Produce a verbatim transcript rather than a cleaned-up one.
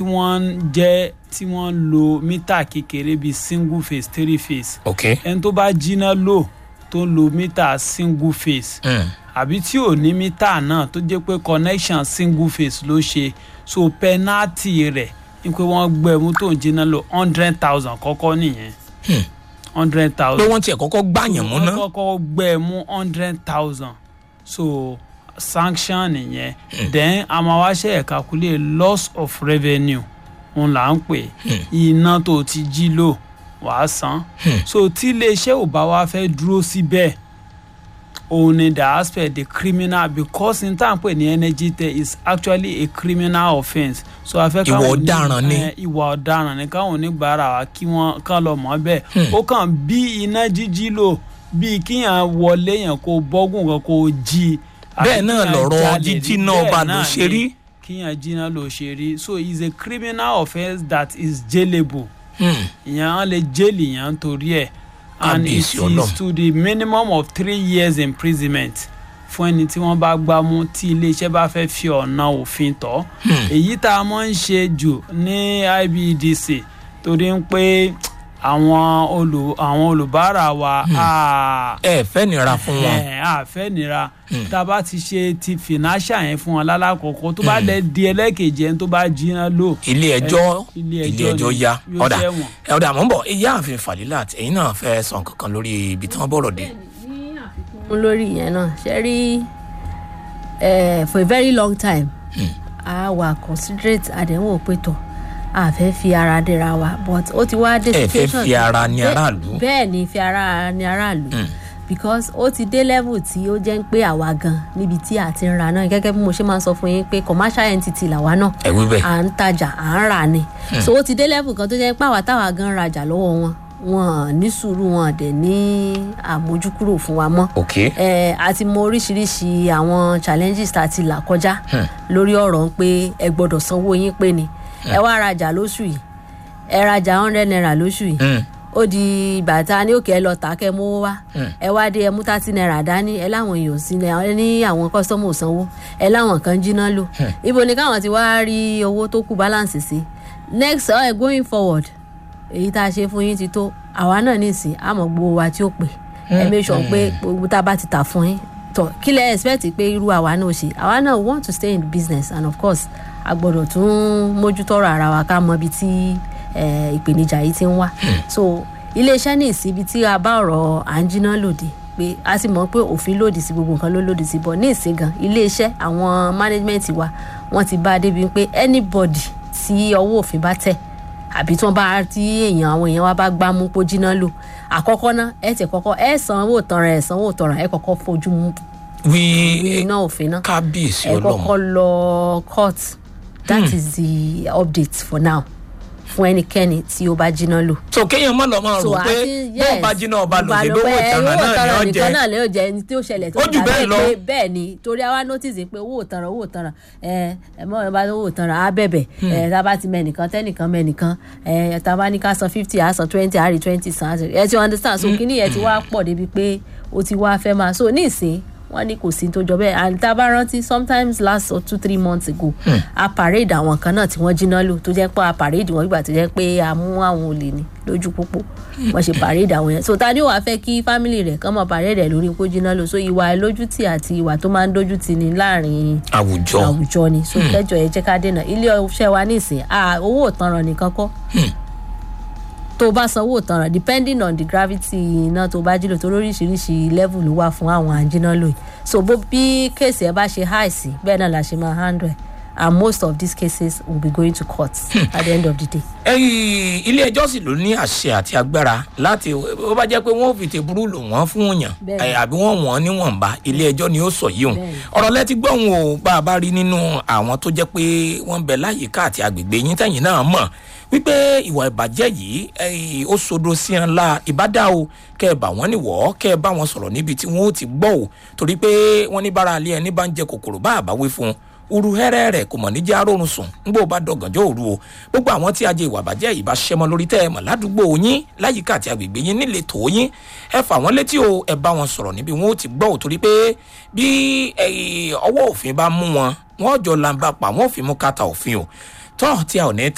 wọ́n jẹ́ tí wọ́n lo mítà kékeré bíi single phase three phase. okay. ẹni tó bá jiná lò tó ń lo mítà single phase. Mm. àbí tí ò ní mítà náà tó jẹ́ pé connection single phase ló ṣe so penalty rẹ̀ ni pé wọ́n gbẹ̀mú tó ń jiná lò hundred thousand kọ́kọ́ nìyẹn. Hmm. hundred thousand. pé wọ́n tiẹ̀ kọ́kọ́ gbàyàn mú ná. wọ́n kọ́kọ́ gbẹ̀mú hundred thousand so sanction nìyẹn. Hmm. then a máa wá ṣe ẹ̀ calculate loss of revenue òun là ń pè iná tó ti jí lò wàá san. Hmm. so tí iléeṣẹ́ ò bá wá fẹ́ dúró síbẹ̀ òun ni the aspect the criminal because in time pé ní energy tech is actually a criminal offence. so afẹ́ káwọn ìwà ọ̀daràn ni ìwà ọ̀daràn ni káwọn oníbàárà wa kí wọ́n kàn lọ mọ́ bẹ́ẹ̀. ó kàn bí iná jíjí lò bíi kíyàn wọlé yẹn kó bọ́gùn kan kó jí. bẹ́ẹ̀ náà lọ̀rọ̀ jíjí náà bá ló ṣe rí. kíyàn jiná ló ṣe rí so it's a criminal offence that is jailable. ìyẹn wọn lè jẹ́lì yẹn torí ẹ̀ and it is to the minimum of three years imprisonment fún ẹni tí wọ́n bá gbá mú tí iléeṣẹ́ bá fẹ́ fi ọ̀nà òfin tọ́. èyí tá a máa ń ṣe jù ní I B E D C torí ń pé àwọn olù àwọn olùbárà wa. ẹ fẹ́ nira fún wọn. ẹ à fẹ́ nira tá a bá ti ṣe ti financial yẹn fún wọn lálàkọ̀kọ́ tó bá lẹ di ẹlẹ́kejì ẹni tó bá jiná lò. ilé ẹjọ́ ilé ẹjọ́ ya ọ̀dà ọ̀dà mọ̀ ń bọ̀ ìyá àfin Falilat ẹ̀yin náà fẹ́ sọ nǹkan kan lórí ibi tí wọ́n bọ̀rọ̀ dé. ní àfikún lórí ìyẹn náà ṣe rí for a very long time a wà considerate àdéhùn òpètò a fẹ́ fi ara dẹ́ra wa but ó ti wá dé situation ẹ fẹ́ fi ara ní aráàlú. bẹ́ẹ̀ ni fi ara ní aráàlú because ó ti dé level tí ó jẹ́ pé àwa gan níbi tí a ti ń ra náà gẹ́gẹ́ bí mo ṣe máa ń sọ fún yín pé commercial entity làwa náà à ń tajà à ń rà ni so ó ti dé level kan tó jẹ́ pé àwa táwa gan rajà lọ́wọ́ wọn wọn ní sùúrù wọn dẹ̀ ní àmójúkúrò fún wa mọ́. ẹ àti mọ oríṣiríṣi àwọn challenges tá a ti là kọjá lórí ọ̀rọ̀ pé ẹ gbọ́dọ̀ sanwó yín pé ni ẹ wá rajà lóṣù yìí ẹ rajà hundred naira lóṣù yìí ó di bàtà ní òkè ẹ lọ tà kẹ mówó wá ẹ wá dé ẹ mú thirty naira dání ẹ láwọn èèyàn sí ẹ ní àwọn kọ́sítọ́mù ò sanwó ẹ láwọn kan jiná lò ibo ni káwọn ti wá rí owó tó kù balance sí next uh, going forward èyí tá a ṣe fún yín ti tó àwa náà nísìn àmọ́ gbogbo wa tí ó pè ẹ make sure pé gbogbo tá a bá ti tà fún yín tọ kí lẹ expect pé irú àwa náà ṣe àwa náà want to stay in business and of course a gbọ́dọ̀ tún mójútọ́rọ̀ ara wa ká mọ ibi tí ìpèníjà yìí ti ń wá so iléeṣẹ́ ní ìsíbi tí a bá ọ̀rọ̀ à ń jiná lòdì pé a sì mọ̀ pé òfin lòdì sí gbogbo nǹkan ló lòdì sí bọ̀ ní ìsìn gan iléeṣẹ́ àwọn management wa wọ́n ti bá a débi pé anybody tí ọwọ́ òfin bá tẹ̀ àbí tí wọ́n bá tí èèyàn àwọn èèyàn wa bá gbá mú pó jiná lò àkọ́kọ́ náà ẹ ti kọ́kọ́ ẹ sanwó tanra ẹ sanwó tanra ẹ kọ́kọ́ fojú mú wí iná òfin náà kábíyèsí ẹ Ọlọ́run kọ́kọ́ lọ court that hmm. is the update for now fún ẹnikẹ́ni tí ó bá jiná lò. so kéèyàn má lọ máa rò pé bó bá jiná ọba lò ṣe lówó ìtanràn náà ni ó jẹ nìkan náà lè ó jẹ ẹni tí ó ṣẹlẹ̀ tó jù bẹ́ẹ̀ lọ bẹ́ẹ̀ ni torí àwa notice pé owó ìtanràn owó ìtanràn ẹ ẹ mọ ẹ bá owó ìtanràn á bẹ̀bẹ̀ ẹ tá a bá ti mẹ́nìkan tẹ́nìkan mẹ́nìkan ẹ tá a bá ní ká san fifty á san twenty á rí twenty san ẹ ti understand so kíní ẹ ti wá pọ̀ débi pé ó ti wá fẹ́ máa so ní ìsín wọ́n ní kò sí tó jọ bẹ́ẹ̀ and tá a bá rántí sometimes last or two three months ago hmm. a parade àwọn kan náà tí wọ́n jiná lò tó jẹ́ pé a parade wọn gbà tó jẹ́ pé a mú àwọn olè ní lójú pópó wọ́n ṣe parade àwọn yẹn so ta ni ó wàá fẹ́ kí family rẹ̀ kàn mọ́ parade rẹ̀ lórí kó jiná lò so ìwà lójútì àti ìwà tó máa ń dójútì ní láàrin àwùjọ àwùjọ ni so kẹjọ ẹ jẹ́ ká dènà ilé iṣẹ́ wa nísìn owó ìtanràn nìkan kọ́ tó bá sanwó ìtanràn depending on the gravity iná tó bá jílò tó lóríṣiríṣi level ló wà fún àwọn àjínà lò yìí so bó bí kéèsì ẹ bá ṣe high sí bẹ́ẹ̀ náà la ṣe máa handle and most of these cases will be going to court hmm. at the end of the day. ẹyìn ilé ẹjọ́ sì ló ní àṣẹ àti agbára láti ó bá jẹ́ pé wọ́n fi tèbúrú lò wọ́n fún yàn àbí wọ́n wọ́n níwọ̀nba ilé ẹjọ́ ni ó sọ yìí hùn ọ̀rọ̀ lẹ́tí gbọ́hùn o bá a bá rí nínú àwọn tó jẹ́ pé wọ́n bẹ láyìíká àti agbègbè yín tẹ̀yìn náà mọ̀ wípé ìwà ìbàjẹ́ yìí ó sodo sí ẹ̀ ńlá ìbádá o kẹ́ ẹ bá wọn níwọ̀ kẹ́ ẹ bá wọn sọ̀rọ̀ níbi tí wọ́n ó ti gbọ́ o torí pé wọ́n ní bára alẹ́ ẹni bá ń jẹ kòkòrò bá àbáwé fún uru hẹ́rẹ́ rẹ̀ kò mọ̀ ní jẹ́ arórun sùn ńgbò bá dọ̀gànjọ́ òru o gbogbo àwọn tí ajé ìwà ìbàjẹ́ yìí bá ṣẹ́mọ́ lórí tẹ́ ẹ mọ̀ ládùúgbò yín láyìíká àti agbègbè yín nílé tó yín ẹ fà wọ́n létí o ẹ bá wọn sọ̀rọ̀ níbi wọ́n ó ti gbọ́ o torí pé bí ọwọ́ òfin bá mú wọn wọ́n jọ làǹbà pa wọ́n fi mú kàtà òfin o tọ́ tí a ò ní